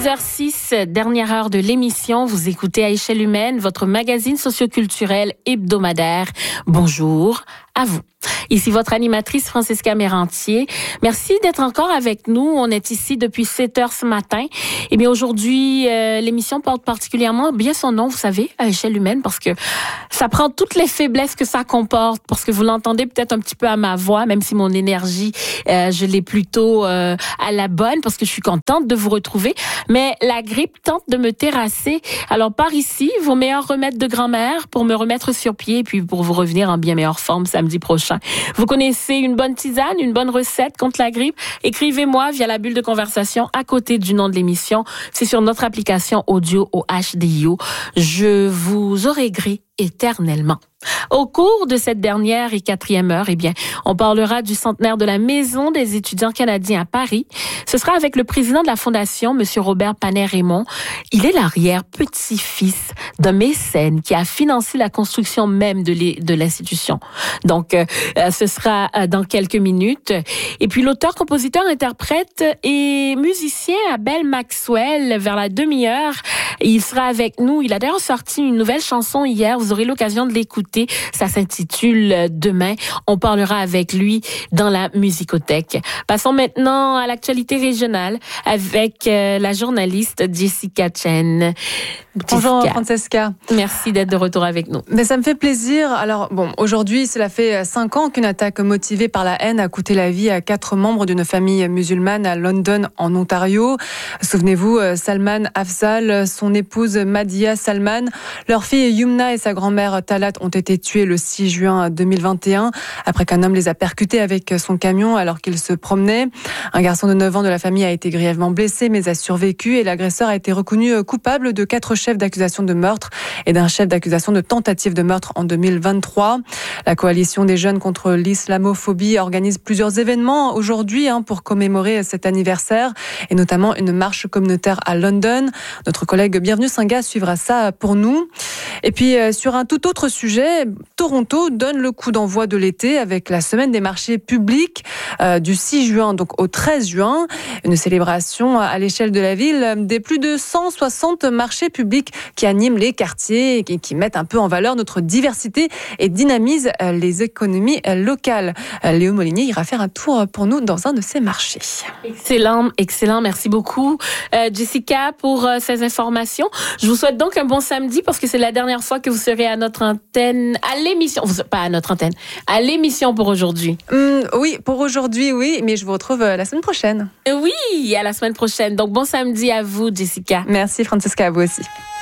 11h06, dernière heure de l'émission. Vous écoutez À échelle humaine, votre magazine socioculturel hebdomadaire. Bonjour à vous. Ici votre animatrice Francesca Mérantier. Merci d'être encore avec nous. On est ici depuis 7 heures ce matin. Et bien aujourd'hui, l'émission porte particulièrement bien son nom, vous savez, à échelle humaine, parce que ça prend toutes les faiblesses que ça comporte, parce que vous l'entendez peut-être un petit peu à ma voix, même si mon énergie, je l'ai plutôt à la bonne, parce que je suis contente de vous retrouver. Mais la grippe tente de me terrasser. Alors par ici, vos meilleurs remèdes de grand-mère pour me remettre sur pied et puis pour vous revenir en bien meilleure forme samedi prochain. Vous connaissez une bonne tisane, une bonne recette contre la grippe? Écrivez-moi via la bulle de conversation à côté du nom de l'émission. C'est sur notre application audio au HDIO. Je vous aurai gré éternellement. Au cours de cette dernière et 4e heure, eh bien, on parlera du centenaire de la Maison des étudiants canadiens à Paris. Ce sera avec le président de la Fondation, M. Robert Panet-Raymond. Il est l'arrière-petit-fils d'un mécène qui a financé la construction même de l'institution. Donc, ce sera dans quelques minutes. Et puis, l'auteur, compositeur, interprète et musicien Abel Maxwell, vers la demi-heure, il sera avec nous. Il a d'ailleurs sorti une nouvelle chanson hier. Vous aurez l'occasion de l'écouter. Ça s'intitule Demain. On parlera avec lui dans la musicothèque. Passons maintenant à l'actualité régionale avec la journaliste Jessica Chen. Bonjour Francesca. Merci d'être de retour avec nous. Mais ça me fait plaisir. Alors bon, aujourd'hui, cela fait 5 ans qu'une attaque motivée par la haine a coûté la vie à 4 membres d'une famille musulmane à London, en Ontario. Souvenez-vous, Salman Afzal, son épouse Madia Salman, leur fille Yumna et sa grand-mère Talat ont été tués le 6 juin 2021 après qu'un homme les a percutés avec son camion alors qu'ils se promenaient. Un garçon de 9 ans de la famille a été grièvement blessé mais a survécu et l'agresseur a été reconnu coupable de 4 chefs d'accusation de meurtre et d'un chef d'accusation de tentative de meurtre en 2023. La coalition des jeunes contre l'islamophobie organise plusieurs événements aujourd'hui pour commémorer cet anniversaire et notamment une marche communautaire à London. Notre collègue Bienvenue Singa suivra ça pour nous. Et puis sur un tout autre sujet, Toronto donne le coup d'envoi de l'été avec la semaine des marchés publics du 6 juin donc au 13 juin. Une célébration à l'échelle de la ville des plus de 160 marchés publics qui animent les quartiers et qui mettent un peu en valeur notre diversité et dynamisent les économies locales. Léo Molinier ira faire un tour pour nous dans un de ces marchés. Excellent. Merci beaucoup, Jessica, pour ces informations. Je vous souhaite donc un bon samedi parce que c'est la dernière fois que vous serez à notre antenne, à l'émission. Pas à notre antenne, à l'émission pour aujourd'hui. Oui, pour aujourd'hui, oui, mais je vous retrouve la semaine prochaine. Oui, à la semaine prochaine. Donc, bon samedi à vous, Jessica. Merci, Francesca, à vous aussi.